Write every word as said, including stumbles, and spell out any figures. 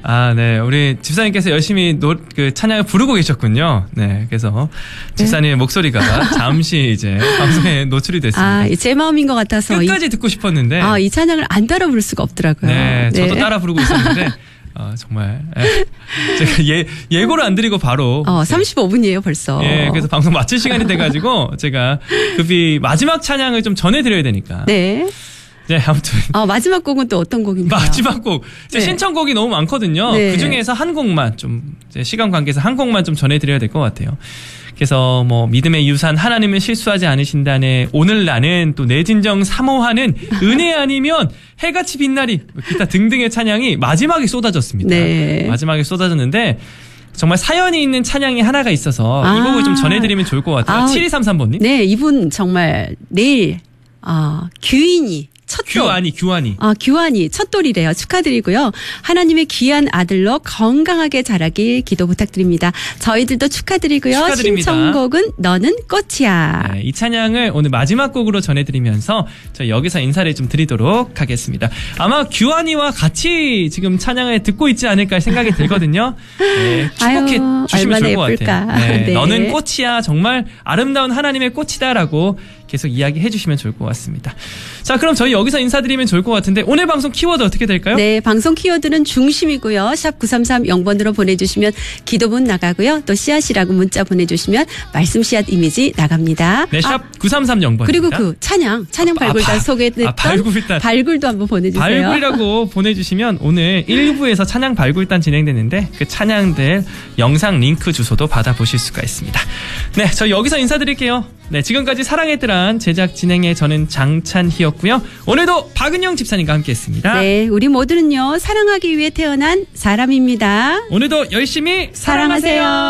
아, 네. 우리 집사님께서 열심히 노, 그 찬양을 부르고 계셨군요. 네. 그래서 집사님의 네. 목소리가 잠시 이제 방송에 노출이 됐습니다. 아, 제 마음인 것 같아서. 끝까지 이, 듣고 싶었는데. 아, 이 찬양을 안 따라 부를 수가 없더라고요. 네. 네. 저도 따라 부르고 있었는데. 아, 정말. 예. 제가 예, 예고를 안 드리고 바로. 어, 삼십오 분이에요, 벌써. 예, 그래서 방송 마칠 시간이 돼가지고 제가 급히 마지막 찬양을 좀 전해드려야 되니까. 네. 네, 아무튼. 어, 마지막 곡은 또 어떤 곡인가요? 마지막 곡. 제 네. 신청곡이 너무 많거든요. 네. 그 중에서 한 곡만 좀, 시간 관계에서 한 곡만 좀 전해드려야 될 것 같아요. 그래서 뭐, 믿음의 유산 하나님은 실수하지 않으신다네. 오늘 나는 또 내 진정 사모하는 은혜 아니면 해같이 빛나리. 기타 등등의 찬양이 마지막에 쏟아졌습니다. 네. 마지막에 쏟아졌는데, 정말 사연이 있는 찬양이 하나가 있어서 아. 이 곡을 좀 전해드리면 좋을 것 같아요. 아. 칠이삼삼 번님. 네, 이분 정말 내일, 아, 규인이. 첫돌. 규환이, 규환이. 아, 규환이 첫돌이래요. 축하드리고요. 하나님의 귀한 아들로 건강하게 자라길 기도 부탁드립니다. 저희들도 축하드리고요. 축하드립니다. 신청곡은 너는 꽃이야. 네, 이 찬양을 오늘 마지막 곡으로 전해드리면서 저희 여기서 인사를 좀 드리도록 하겠습니다. 아마 규환이와 같이 지금 찬양을 듣고 있지 않을까 생각이 들거든요. 네, 축복해 아유, 주시면 좋을 것 예쁠까. 같아요. 네, 네. 너는 꽃이야. 정말 아름다운 하나님의 꽃이다라고 계속 이야기해 주시면 좋을 것 같습니다. 자, 그럼 저희 여기서 인사드리면 좋을 것 같은데 오늘 방송 키워드 어떻게 될까요? 네, 방송 키워드는 중심이고요. 샵 구삼삼공 번으로 보내주시면 기도문 나가고요. 또 씨앗이라고 문자 보내주시면 말씀 씨앗 이미지 나갑니다. 네, 샵 아, 구삼삼공 번입니다. 그리고 그 찬양, 찬양 발굴단 아, 소개했던 아, 발굴단. 발굴도 한번 보내주세요. 발굴이라고 보내주시면 오늘 일 부에서 찬양 발굴단 진행되는데 그 찬양들 영상 링크 주소도 받아보실 수가 있습니다. 네, 저희 여기서 인사드릴게요. 네, 지금까지 사랑의 뜨란 제작 진행의 저는 장찬희였고요. 오늘도 박은영 집사님과 함께했습니다. 네, 우리 모두는요 사랑하기 위해 태어난 사람입니다. 오늘도 열심히 사랑하세요. 사랑하세요.